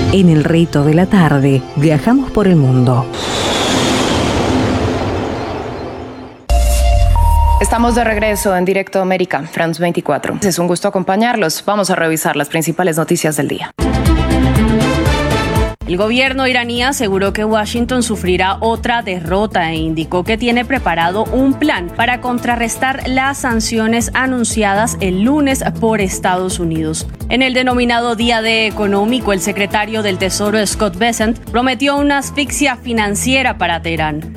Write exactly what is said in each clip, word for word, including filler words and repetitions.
En el Rito de la Tarde, viajamos por el mundo. Estamos de regreso en Directo América, France veinticuatro. Es un gusto acompañarlos. Vamos a revisar las principales noticias del día. El gobierno iraní aseguró que Washington sufrirá otra derrota e indicó que tiene preparado un plan para contrarrestar las sanciones anunciadas el lunes por Estados Unidos. En el denominado Día D económico, el secretario del Tesoro Scott Bessent prometió una asfixia financiera para Teherán.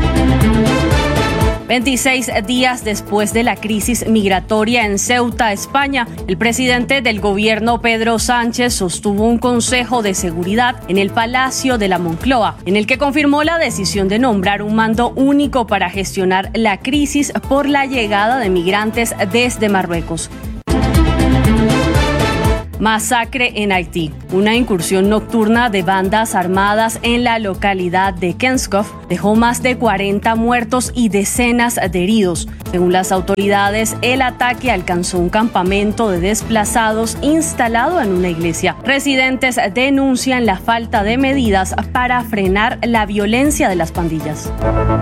veintiséis días después de la crisis migratoria en Ceuta, España, el presidente del gobierno, Pedro Sánchez, sostuvo un consejo de seguridad en el Palacio de la Moncloa, en el que confirmó la decisión de nombrar un mando único para gestionar la crisis por la llegada de migrantes desde Marruecos. Masacre en Haití. Una incursión nocturna de bandas armadas en la localidad de Kenskoff dejó más de cuarenta muertos y decenas de heridos. Según las autoridades, el ataque alcanzó un campamento de desplazados instalado en una iglesia. Residentes denuncian la falta de medidas para frenar la violencia de las pandillas.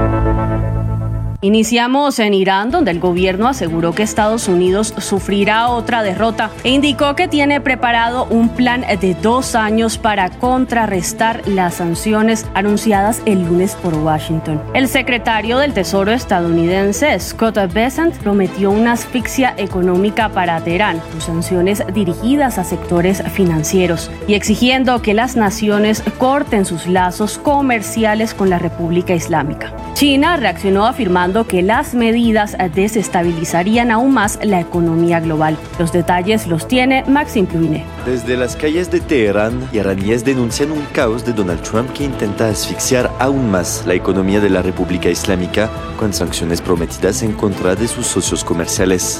Iniciamos en Irán, donde el gobierno aseguró que Estados Unidos sufrirá otra derrota e indicó que tiene preparado un plan de dos años para contrarrestar las sanciones anunciadas el lunes por Washington. El secretario del Tesoro estadounidense, Scott Bessent, prometió una asfixia económica para Teherán, sus sanciones dirigidas a sectores financieros y exigiendo que las naciones corten sus lazos comerciales con la República Islámica. China reaccionó afirmando que las medidas desestabilizarían aún más la economía global. Los detalles los tiene Maxim Pluine. Desde las calles de Teherán, iraníes denuncian un caos de Donald Trump que intenta asfixiar aún más la economía de la República Islámica con sanciones prometidas en contra de sus socios comerciales.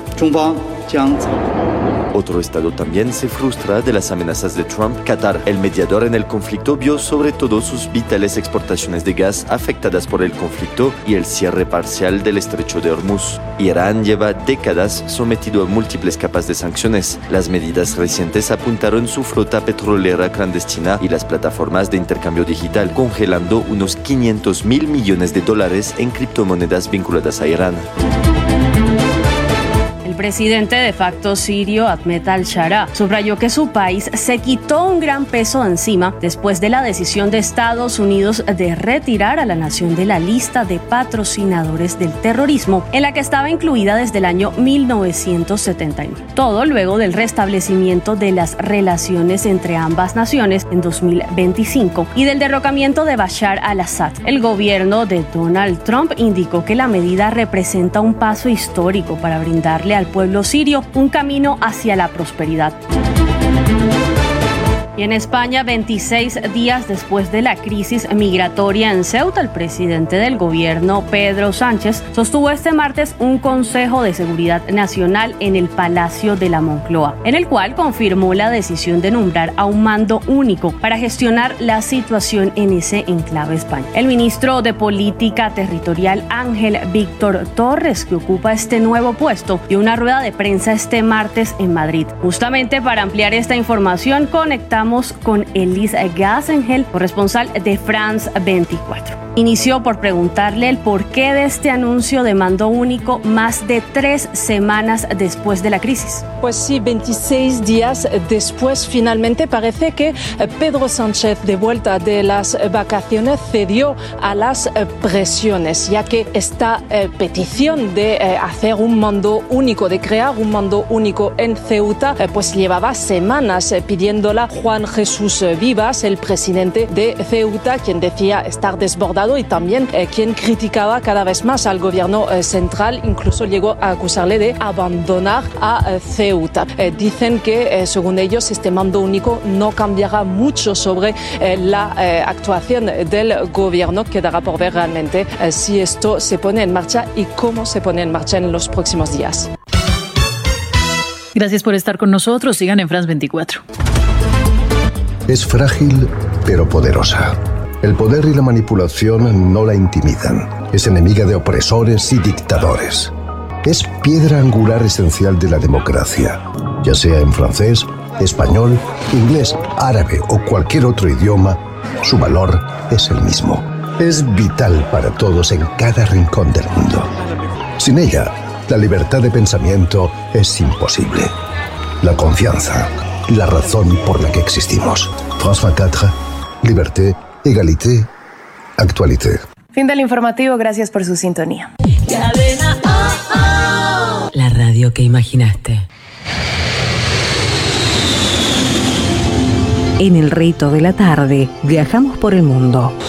Otro estado también se frustra de las amenazas de Trump. Qatar, el mediador en el conflicto, vio sobre todo sus vitales exportaciones de gas afectadas por el conflicto y el cierre parcial del estrecho de Hormuz. Irán lleva décadas sometido a múltiples capas de sanciones. Las medidas recientes apuntaron su flota petrolera clandestina y las plataformas de intercambio digital, congelando unos quinientos mil millones de dólares en criptomonedas vinculadas a Irán. El presidente de facto sirio, Ahmed al-Shara, subrayó que su país se quitó un gran peso de encima después de la decisión de Estados Unidos de retirar a la nación de la lista de patrocinadores del terrorismo, en la que estaba incluida desde el año mil novecientos setenta y nueve. Todo luego del restablecimiento de las relaciones entre ambas naciones en dos mil veinticinco y del derrocamiento de Bashar al-Assad. El gobierno de Donald Trump indicó que la medida representa un paso histórico para brindarle al pueblo sirio un camino hacia la prosperidad. Y en España, veintiséis días después de la crisis migratoria en Ceuta, el presidente del gobierno, Pedro Sánchez, sostuvo este martes un Consejo de Seguridad Nacional en el Palacio de la Moncloa, en el cual confirmó la decisión de nombrar a un mando único para gestionar la situación en ese enclave español. El ministro de Política Territorial, Ángel Víctor Torres, que ocupa este nuevo puesto, dio una rueda de prensa este martes en Madrid. Justamente para ampliar esta información, conectamos con Elise Gassengel, corresponsal de France veinticuatro. Inició por preguntarle el porqué de este anuncio de mando único más de tres semanas después de la crisis. Pues sí, veintiséis días después finalmente parece que Pedro Sánchez, de vuelta de las vacaciones, cedió a las presiones, ya que esta eh, petición de eh, hacer un mando único, de crear un mando único en Ceuta, eh, pues llevaba semanas eh, pidiéndola Juan Jesús Vivas, el presidente de Ceuta, quien decía estar desbordado y también eh, quien criticaba cada vez más al gobierno eh, central, incluso llegó a acusarle de abandonar a eh, Ceuta. Eh, dicen que, eh, según ellos, este mando único no cambiará mucho sobre eh, la eh, actuación del gobierno. Quedará por ver realmente eh, si esto se pone en marcha y cómo se pone en marcha en los próximos días. Gracias por estar con nosotros. Sigan en France veinticuatro. Es frágil, pero poderosa. El poder y la manipulación no la intimidan. Es enemiga de opresores y dictadores. Es piedra angular esencial de la democracia, ya sea en francés español, inglés, árabe o cualquier otro idioma, su valor es el mismo. Es vital para todos en cada rincón del mundo. Sin ella, la libertad de pensamiento es imposible. La confianza, la razón por la que existimos. France veinticuatro, liberté, égalité, actualité. Fin del informativo, gracias por su sintonía. La radio que imaginaste. En el rito de la tarde, viajamos por el mundo.